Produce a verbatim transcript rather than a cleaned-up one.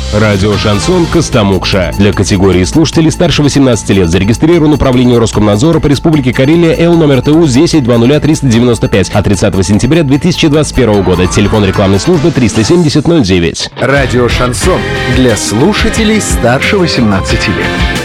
Радио «Шансон» Костомукша. Для категории слушателей старше восемнадцати лет зарегистрирован управление Роскомнадзора по Республике Карелия Л номер ТУ десять двадцать ноль триста девяносто пять от тридцатого сентября две тысячи двадцать первого года. Телефон рекламной службы триста семьдесят ноль девять. Радио «Шансон» для слушателей старше восемнадцати лет.